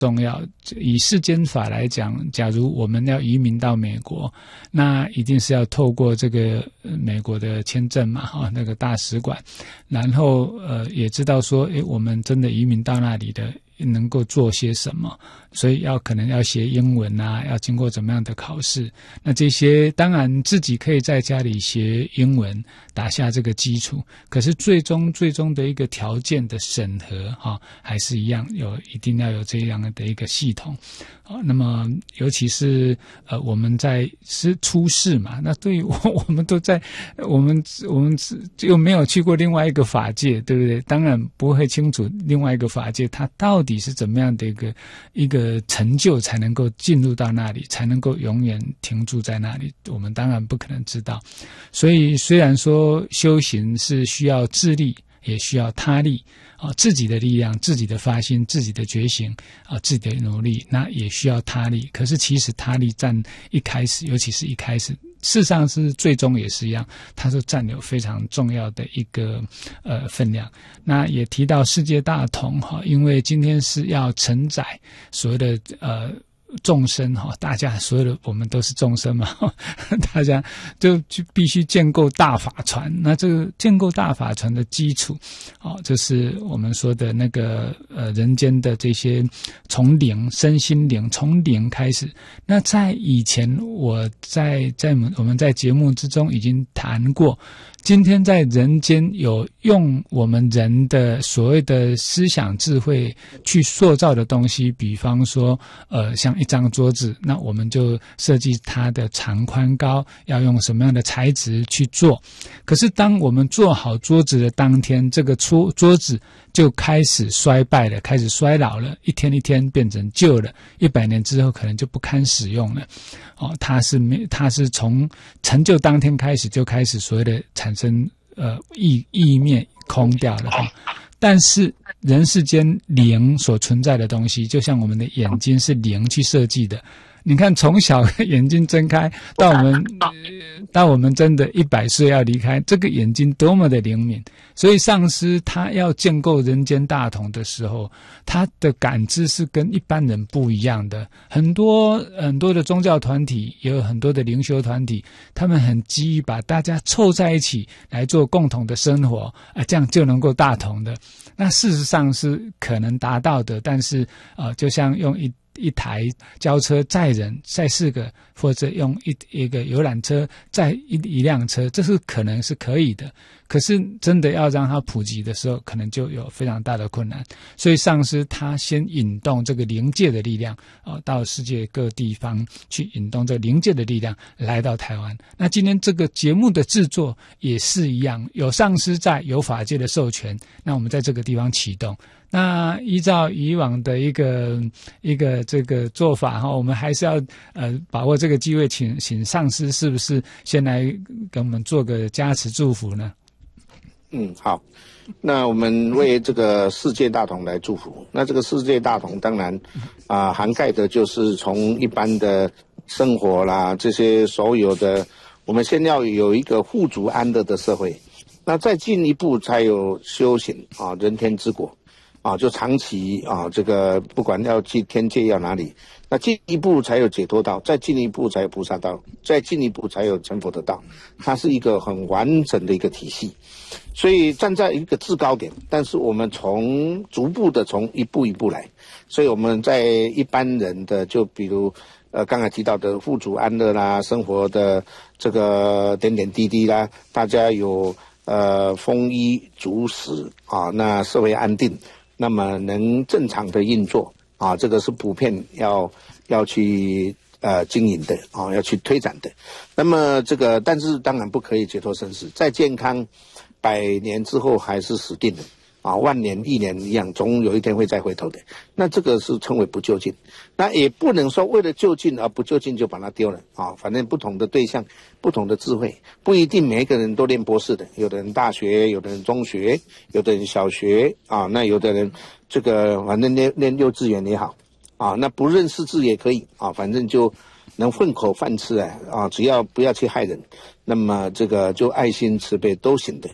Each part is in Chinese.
重要。以世间法来讲，假如我们要移民到美国，那一定是要透过这个美国的签证嘛，那个大使馆，然后也知道说，我们真的移民到那里的能够做些什么，所以可能要学英文啊，要经过怎么样的考试。那这些当然自己可以在家里学英文，打下这个基础，可是最终的一个条件的审核还是一样，一定要有这样的一个系统。那么尤其是我们是初试嘛，那对于我们都在我们又没有去过另外一个法界，对不对？当然不会清楚另外一个法界它到底是怎么样的一个成就才能够进入到那里，才能够永远停驻在那里，我们当然不可能知道。所以虽然说修行是需要自力，也需要他力自己的力量，自己的发心，自己的觉醒自己的努力，那也需要他力。可是其实他力占一开始，尤其是一开始，事实上是最终也是一样，它是占有非常重要的一个分量。那也提到世界大同因为今天是要承载所谓的众生大家所有的我们都是众生嘛，大家就必须建构大法船。那这个建构大法船的基础就是我们说的那个人间的这些从零，身心灵从零开始。那在以前我们在节目之中已经谈过，今天在人间有用我们人的所谓的思想智慧去塑造的东西，比方说像一张桌子，那我们就设计它的长宽高，要用什么样的材质去做。可是当我们做好桌子的当天，这个桌子就开始衰败了，开始衰老了，一天一天变成旧了，100年之后可能就不堪使用了。它是从成就当天开始就开始所谓的产生意灭空掉了但是人世间灵所存在的东西，就像我们的眼睛是灵去设计的。你看从小眼睛睁开到我们真的100岁要离开，这个眼睛多么的灵敏。所以上师他要建构人间大同的时候，他的感知是跟一般人不一样的。很多的宗教团体，也有很多的灵修团体，他们很急于把大家凑在一起来做共同的生活这样就能够大同的。那事实上是可能达到的，但是就像用一台轿车载人载4个，或者用一个游览车载一辆车，这是可能是可以的。可是真的要让它普及的时候，可能就有非常大的困难。所以上师他先引动这个灵界的力量到世界各地方去引动这个灵界的力量来到台湾。那今天这个节目的制作也是一样，有上师在，有法界的授权，那我们在这个地方启动。那依照以往的一个这个做法我们还是要把握这个机会，请上师是不是先来给我们做个加持祝福呢？ 好，那我们为这个世界大同来祝福。那这个世界大同当然涵盖的就是从一般的生活啦，这些所有的，我们先要有一个富足安乐的社会，那再进一步才有修行人天之国就长期这个不管要去天界要哪里，那进一步才有解脱道，再进一步才有菩萨道，再进一步才有成佛的道。它是一个很完整的一个体系，所以站在一个制高点，但是我们逐步的从一步一步来。所以我们在一般人的，就比如刚才提到的富足安乐啦，生活的这个点点滴滴啦，大家有丰衣足食那社会安定，那么能正常的运作这个是普遍要去经营的要去推展的。那么这个，但是当然不可以解脱生死，再健康100年之后还是死定的万年1年一样，总有一天会再回头的。那这个是称为不究竟。那也不能说为了就近而不就近就把它丢了反正不同的对象，不同的智慧，不一定每一个人都念博士的，有的人大学，有的人中学，有的人小学那有的人这个反正念幼稚园也好那不认识字也可以反正就能混口饭吃只要不要去害人，那么这个就爱心慈悲都行的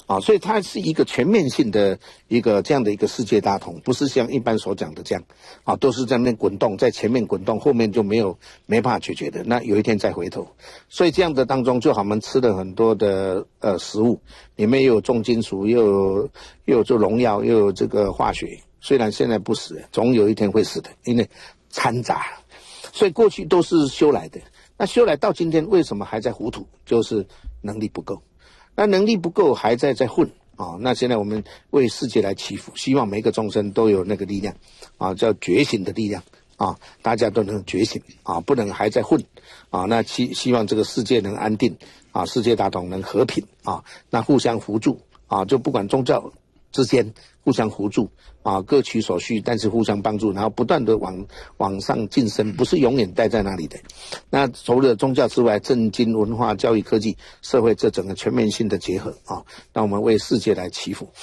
所以它是一个全面性的一个这样的一个世界大同，不是像一般所讲的这样都是在那边滚动，在前面滚动，后面就没办法解决的，那有一天再回头。所以这样的当中，就好像我们吃了很多的食物，里面又有重金属，又有这农药，又有这个化学，虽然现在不死，总有一天会死的，因为掺杂。所以过去都是修来的，那修来到今天为什么还在糊涂？就是能力不够。那能力不够还在混那现在我们为世界来祈福，希望每个众生都有那个力量叫觉醒的力量大家都能觉醒不能还在混那希望这个世界能安定世界大同能和平那互相扶助就不管宗教之间互相扶助各取所需，但是互相帮助，然后不断的往上晋升，不是永远待在那里的。那除了宗教之外，政经文化教育科技社会这整个全面性的结合那我们为世界来祈福。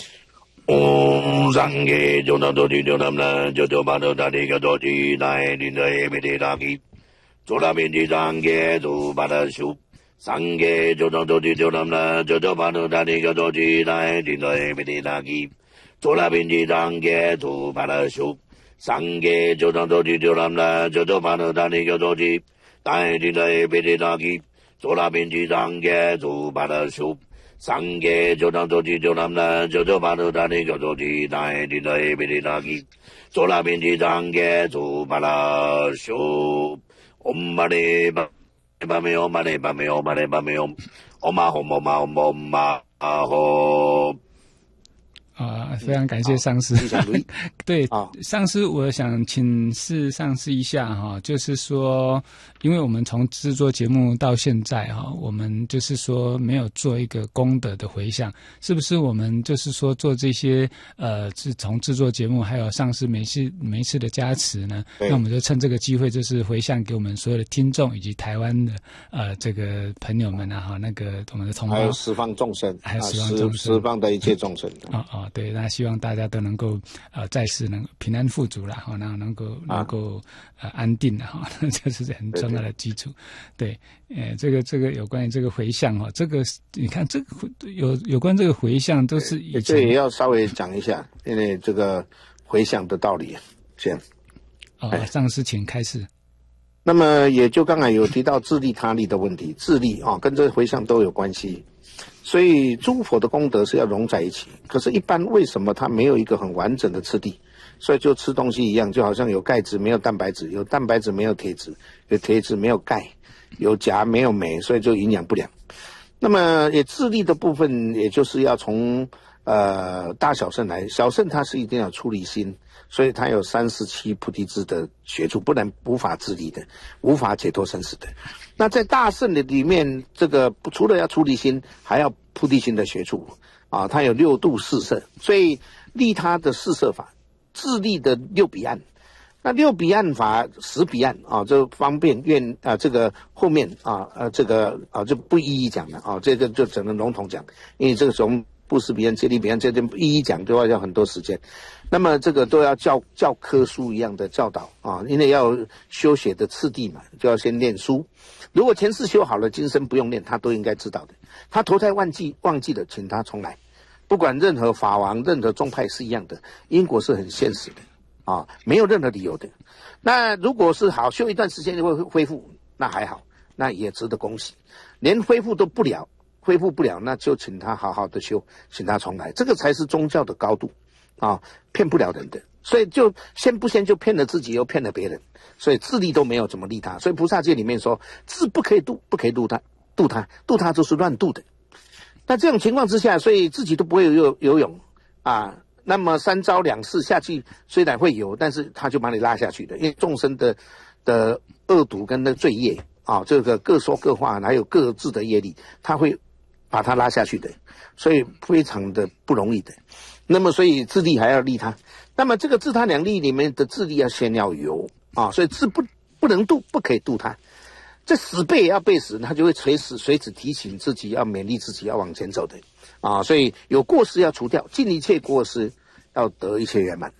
上给就那多地就那么就把那大地个多地来领的也没得大地，做那边的上给就把它修。上给就那多地就那么就把那大地个多地来领的也没得大地。做那边的上给就把它修，上给就那多地就那么就把那大地个多地来领的也没得大地。做那边的上给就把它修。上给就那多地就那么就把那大地个多地来领的也没得大地。做那边的上给就把它修。엄마嘞吧。巴没有，马嘞巴没有，马嘞巴没有，欧玛吼，欧玛吼，欧玛吼。 非常感谢上师。对，上师，我想请示上师一下就是说，因为我们从制作节目到现在我们就是说没有做一个功德的回向，是不是我们就是说做这些从制作节目还有上师每一次的加持呢？那我们就趁这个机会，就是回向给我们所有的听众以及台湾的这个朋友们那个我们的同胞， 还有十方众生， 还有十方的一切众生对，那希望大家都能够在世能平安富足啦，然后能够安定的这是很重要的基础。对，这个有关于这个回向这个你看这个有关这个回向都是以前这也要稍微讲一下，因为这个回向的道理这样。 上师请开示。 那么也就刚才有提到自利他利的问题，自利跟这个回向都有关系。所以诸佛的功德是要融在一起，可是一般为什么它没有一个很完整的次第？所以就吃东西一样，就好像有钙质没有蛋白质，有蛋白质没有铁质，有铁质没有钙，有钾没有镁，所以就营养不良。那么也自利的部分，也就是要从大小圣来，小圣它是一定要出离心，所以它有37菩提支的学处，不然无法自利的，无法解脱生死的。那在大圣的里面，这个除了要出离心，还要菩提心的学处它有6度四摄，所以利他的四摄法，自利的6彼岸。那6彼岸法10彼岸就方便这个后面这个就不一一讲了这个就只能笼统讲，因为这个从布施彼岸、戒律彼岸这边一一讲都要很多时间。那么这个都要教科书一样的教导因为要修学的次第嘛，就要先念书。如果前世修好了，今生不用念，他都应该知道的。他投胎忘记了，请他重来。不管任何法王、任何宗派是一样的，因果是很现实的没有任何理由的。那如果是好修一段时间就会恢复，那还好，那也值得恭喜。连恢复不了，那就请他好好的修，请他重来，这个才是宗教的高度骗不了人的。所以就先就骗了自己，又骗了别人，所以自利都没有怎么利他。所以菩萨戒里面说，自不可以度他就是乱度的。那这种情况之下，所以自己都不会游泳那么3招2式下去，虽然会游，但是他就把你拉下去的，因为众生的恶毒跟那罪业这个各说各话，还有各自的业力，他会把他拉下去的，所以非常的不容易的。那么所以自利还要利他，那么这个自他两利里面的自利要先要有所以自不能度，不可以度他。这死背也要背死，他就会随时提醒自己，要勉励自己要往前走的所以有过失要除掉，尽一切过失，要得一切圆满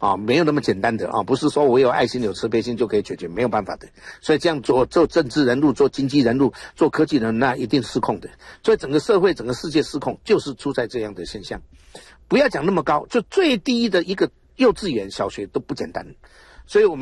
啊，没有那么简单的啊，不是说我有爱心有慈悲心就可以解决，没有办法的。所以这样做政治人物、做经济人物、做科技人物，那一定失控的。所以整个社会、整个世界失控，就是出在这样的现象。不要讲那么高，就最低的一个幼稚园、小学都不简单。所以我们